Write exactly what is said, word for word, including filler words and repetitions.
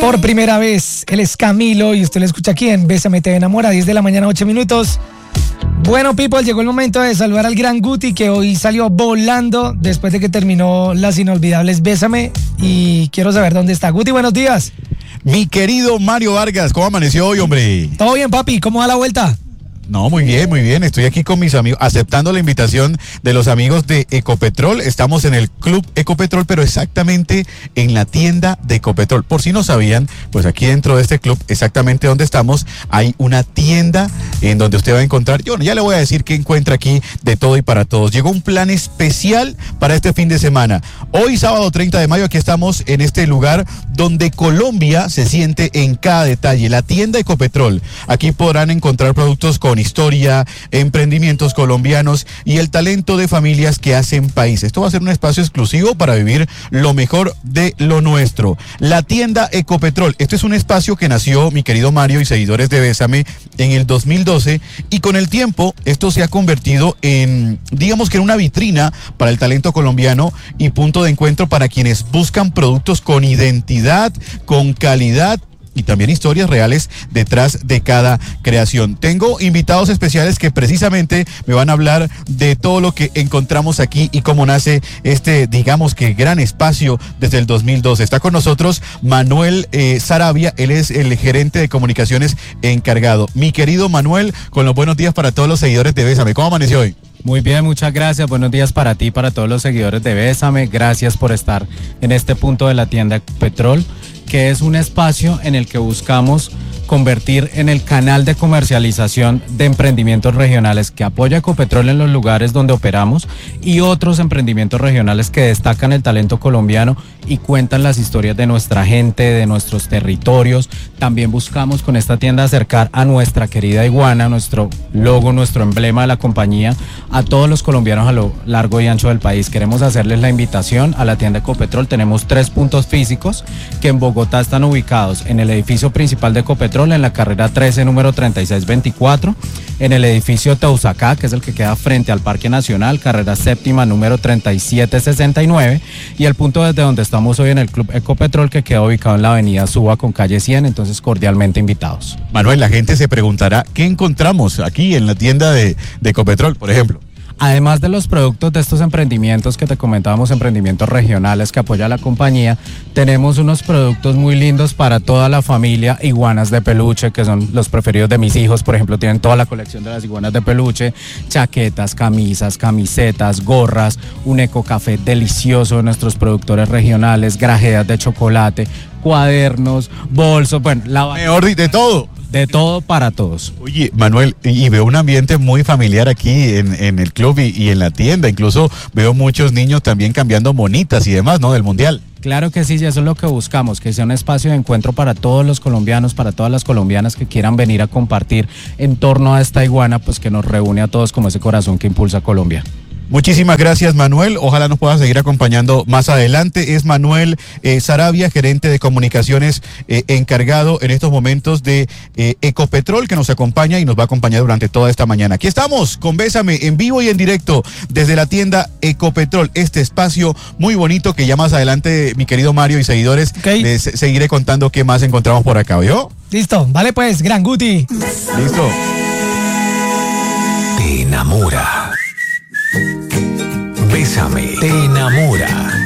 por primera vez. Él es Camilo y usted lo escucha aquí en Bésame Te Enamora, diez de la mañana, ocho minutos. Bueno, people, llegó el momento de saludar al gran Guti, que hoy salió volando después de que terminó las inolvidables Bésame, y quiero saber dónde está. Guti, buenos días. Mi querido Mario Vargas, ¿cómo amaneció hoy, hombre? Todo bien, papi, ¿cómo va la vuelta? No, muy bien, muy bien. Estoy aquí con mis amigos, aceptando la invitación de los amigos de Ecopetrol. Estamos en el Club Ecopetrol, pero exactamente en la tienda de Ecopetrol. Por si no sabían, pues aquí dentro de este club, exactamente donde estamos, hay una tienda en donde usted va a encontrar, yo ya le voy a decir que encuentra aquí de todo y para todos. Llegó un plan especial para este fin de semana. Hoy, sábado treinta de mayo, aquí estamos en este lugar donde Colombia se siente en cada detalle. La tienda Ecopetrol. Aquí podrán encontrar productos con historia, emprendimientos colombianos y el talento de familias que hacen país. Esto va a ser un espacio exclusivo para vivir lo mejor de lo nuestro. La tienda Ecopetrol. Este es un espacio que nació, mi querido Mario y seguidores de Bésame, en el dos mil doce, y con el tiempo esto se ha convertido en, digamos que en una vitrina para el talento colombiano y punto de encuentro para quienes buscan productos con identidad, con calidad y también historias reales detrás de cada creación. Tengo invitados especiales que precisamente me van a hablar de todo lo que encontramos aquí y cómo nace este, digamos que gran espacio desde el dos mil doce. Está con nosotros Manuel eh, Sarabia, él es el gerente de comunicaciones encargado. Mi querido Manuel, con los buenos días para todos los seguidores de Bésame. ¿Cómo amaneció hoy? Muy bien, muchas gracias. Buenos días para ti y para todos los seguidores de Bésame. Gracias por estar en este punto de la tienda Petrol, que es un espacio en el que buscamos convertir en el canal de comercialización de emprendimientos regionales que apoya Ecopetrol en los lugares donde operamos y otros emprendimientos regionales que destacan el talento colombiano y cuentan las historias de nuestra gente, de nuestros territorios. También buscamos con esta tienda acercar a nuestra querida iguana, nuestro logo, nuestro emblema de la compañía, a todos los colombianos a lo largo y ancho del país. Queremos hacerles la invitación a la tienda Ecopetrol. Tenemos tres puntos físicos que en Bogotá están ubicados en el edificio principal de Ecopetrol, en la carrera trece, número treinta y seis veinticuatro, en el edificio Teusacá, que es el que queda frente al Parque Nacional, carrera séptima, número treinta y siete sesenta y nueve, y el punto desde donde estamos hoy en el Club Ecopetrol, que queda ubicado en la avenida Suba con calle cien, entonces cordialmente invitados. Manuel, la gente se preguntará, ¿qué encontramos aquí en la tienda de, de Ecopetrol, por ejemplo? Además de los productos de estos emprendimientos que te comentábamos, emprendimientos regionales que apoya la compañía, tenemos unos productos muy lindos para toda la familia. Iguanas de peluche, que son los preferidos de mis hijos, por ejemplo, tienen toda la colección de las iguanas de peluche, chaquetas, camisas, camisetas, gorras, un ecocafé delicioso de nuestros productores regionales, grajeas de chocolate, cuadernos, bolsos, bueno, la mejor de todo. De todo para todos. Oye, Manuel, y veo un ambiente muy familiar aquí en, en el club y, y en la tienda. Incluso veo muchos niños también cambiando monitas y demás, ¿no? Del Mundial. Claro que sí, y eso es lo que buscamos, que sea un espacio de encuentro para todos los colombianos, para todas las colombianas que quieran venir a compartir en torno a esta iguana, pues que nos reúne a todos como ese corazón que impulsa a Colombia. Muchísimas gracias, Manuel. Ojalá nos pueda seguir acompañando más adelante. Es Manuel eh, Sarabia, gerente de comunicaciones eh, encargado en estos momentos de eh, Ecopetrol, que nos acompaña y nos va a acompañar durante toda esta mañana. Aquí estamos con Bésame en vivo y en directo desde la tienda Ecopetrol. Este espacio muy bonito que ya más adelante, mi querido Mario y seguidores, okay, les seguiré contando qué más encontramos por acá, ¿oyó? Listo, vale pues, gran Guti. Listo. Te enamora. Bésame, te enamora.